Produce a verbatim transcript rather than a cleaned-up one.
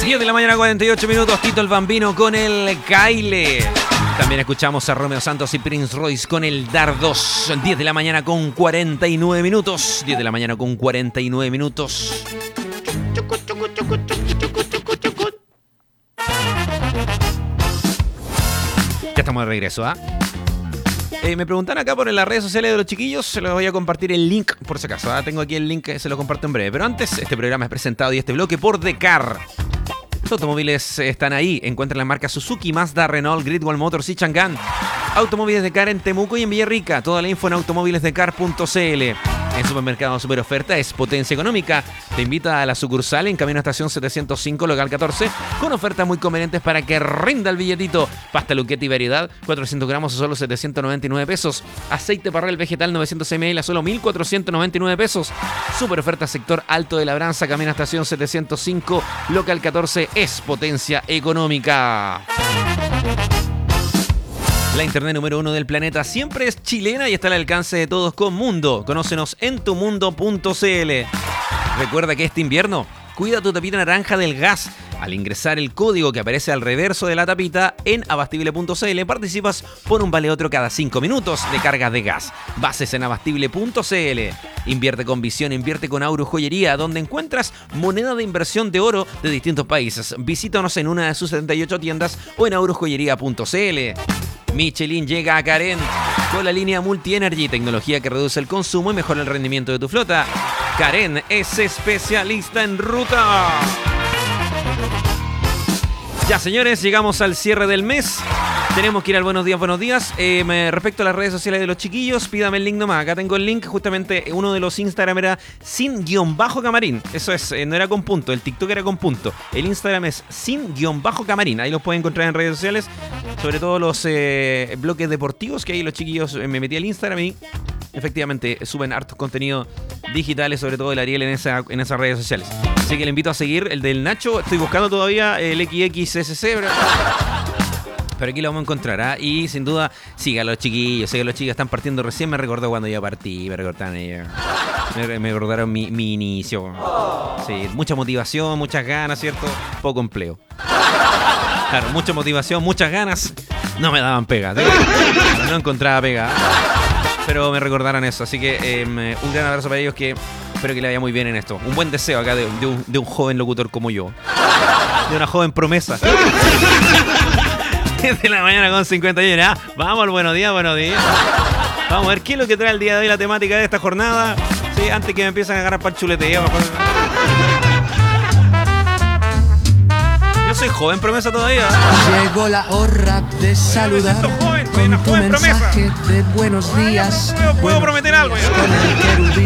diez de la mañana, cuarenta y ocho minutos. Tito el Bambino con el Kyle. También escuchamos a Romeo Santos y Prince Royce con el Dardos. diez de la mañana con cuarenta y nueve minutos. diez de la mañana con cuarenta y nueve minutos. Ya estamos de regreso, ¿ah? ¿eh? Eh, me preguntan acá por las redes sociales de los chiquillos. Se los voy a compartir el link por si acaso. ¿eh? Tengo aquí el link, se lo comparto en breve. Pero antes, este programa es presentado y este bloque por Decar. Los automóviles están ahí. Encuentran las marcas Suzuki, Mazda, Renault, Great Wall Motors y Chang'an. Automóviles Decar en Temuco y en Villarrica. Toda la info en automóviles decar punto c l. En Supermercado Super Oferta es potencia económica. Te invita a la sucursal en Camino a Estación setecientos cinco, local catorce, con ofertas muy convenientes para que rinda el billetito. Pasta Luquetti y variedad, cuatrocientos gramos a solo setecientos noventa y nueve pesos. Aceite Parrel vegetal novecientos mililitros a solo mil cuatrocientos noventa y nueve pesos. Super Oferta sector Alto de Labranza, Camino a Estación setecientos cinco, local catorce, es potencia económica. La internet número uno del planeta siempre es chilena y está al alcance de todos con Mundo. Conócenos en tu mundo punto c l. Recuerda que este invierno, cuida tu tapita naranja del gas. Al ingresar el código que aparece al reverso de la tapita en abastible punto c l, participas por un vale otro cada cinco minutos de cargas de gas. Bases en abastible punto c l. Invierte con visión, invierte con Auro Joyería, donde encuentras moneda de inversión de oro de distintos países. Visítanos en una de sus setenta y ocho tiendas o en auro joyería punto c l. Michelin llega a Carent con la línea Multi-Energy, tecnología que reduce el consumo y mejora el rendimiento de tu flota. Carent es especialista en ruta. Ya, señores, llegamos al cierre del mes. Tenemos que ir al buenos días, buenos días. Eh, me, respecto a las redes sociales de los chiquillos, pídame el link nomás. Acá tengo el link. Justamente uno de los Instagram era sin guión bajo camarín. Eso es, eh, no era con punto. El TikTok era con punto. El Instagram es sin guión bajo camarín. Ahí los pueden encontrar en redes sociales. Sobre todo los eh, bloques deportivos, que ahí los chiquillos eh, me metí al Instagram y efectivamente suben hartos contenidos digitales, sobre todo el Ariel en, esa, en esas redes sociales. Así que le invito a seguir el del Nacho. Estoy buscando todavía el equis equis ese ce, pero... pero aquí lo vamos a encontrar, ¿eh? Y sin duda, sigan los chiquillos, sé que los chicos están partiendo recién, me recordó cuando yo partí, me recordaron ellos. Me, me recordaron mi, mi inicio. Sí, mucha motivación, muchas ganas, ¿cierto? Poco empleo. Claro, mucha motivación, muchas ganas, no me daban pega, ¿sí? No encontraba pega. Pero me recordaron eso, así que eh, un gran abrazo para ellos, que espero que le vaya muy bien en esto. Un buen deseo acá de, de, un, de un joven locutor como yo. De una joven promesa. De la mañana con cincuenta y uno. ¿Ah? Vamos al buenos días, buenos días. Vamos a ver qué es lo que trae el día de hoy la temática de esta jornada. Sí, antes que me empiecen a agarrar para el chuleteo. Yo soy joven promesa todavía. Llegó la hora de saludar joven, con tu joven mensaje promesa. de buenos días. No puedo prometer algo ya.